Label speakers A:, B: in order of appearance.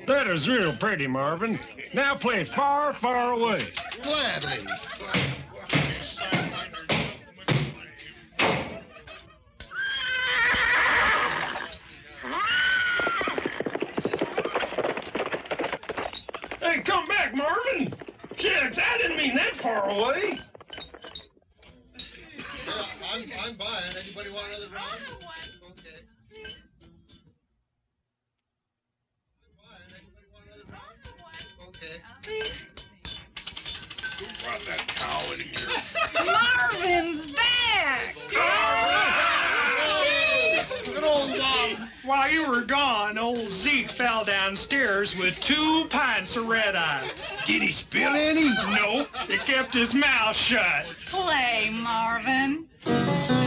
A: That is real pretty, Marvin. Now play Far, Far Away.
B: Gladly.
A: Hey, come back, Marvin. Shucks, I didn't mean that far away.
B: Yeah, I'm buying. Anybody want another round? Okay. Okay.
C: Who brought that cow in here?
D: Marvin's back!
B: Good old Mom.
E: While you were gone, old Zeke fell downstairs with 2 pints of red-eye.
C: Did he spill any?
E: Nope, he kept his mouth shut.
D: Play, Marvin.